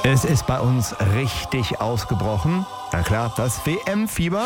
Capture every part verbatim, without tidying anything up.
Es ist bei uns richtig ausgebrochen. Na klar, das W M-Fieber.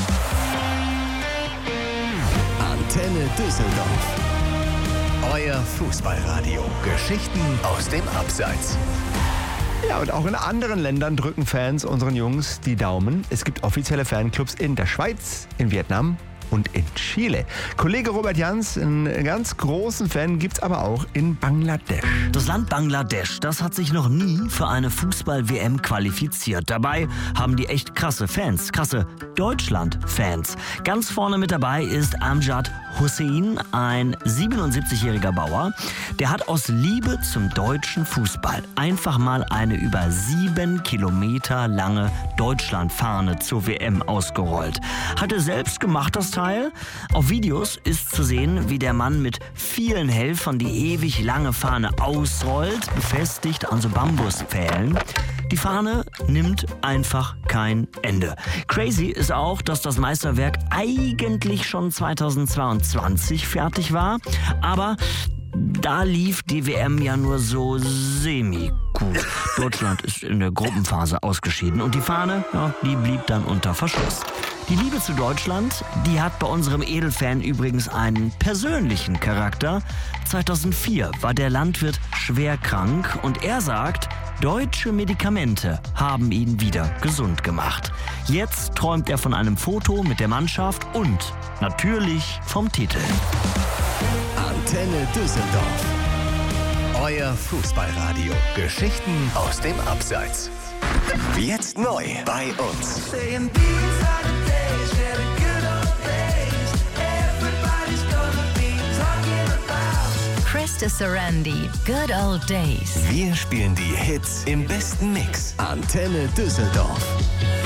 Antenne Düsseldorf. Euer Fußballradio. Geschichten aus dem Abseits. Ja, und auch in anderen Ländern drücken Fans unseren Jungs die Daumen. Es gibt offizielle Fanclubs in der Schweiz, in Vietnam und in Chile. Kollege Robert Jans, einen ganz großen Fan gibt's aber auch in Bangladesch. Das Land Bangladesch, das hat sich noch nie für eine Fußball-W M qualifiziert. Dabei haben die echt krasse Fans, krasse Deutschland-Fans. Ganz vorne mit dabei ist Amjad Hussein, ein siebenundsiebzigjähriger Bauer. Der hat aus Liebe zum deutschen Fußball einfach mal eine über sieben Kilometer lange Deutschlandfahne zur W M ausgerollt. Hat er selbst gemacht, das Teil. Auf Videos ist zu sehen, wie der Mann mit vielen Helfern die ewig lange Fahne ausrollt, befestigt an so Bambuspfählen. Die Fahne nimmt einfach kein Ende. Crazy ist auch, dass das Meisterwerk eigentlich schon zweitausendzweiundzwanzig fertig war, aber da lief die W M ja nur so semi gut. Deutschland ist in der Gruppenphase ausgeschieden und die Fahne, ja, die blieb dann unter Verschluss. Die Liebe zu Deutschland, die hat bei unserem Edelfan übrigens einen persönlichen Charakter. zweitausendvier war der Landwirt schwer krank und er sagt, deutsche Medikamente haben ihn wieder gesund gemacht. Jetzt träumt er von einem Foto mit der Mannschaft und natürlich vom Titel. Antenne Düsseldorf. Euer Fußballradio. Geschichten aus dem Abseits. Jetzt neu bei uns. Krista Sarandi, Good Old Days. Wir spielen die Hits im besten Mix. Antenne Düsseldorf.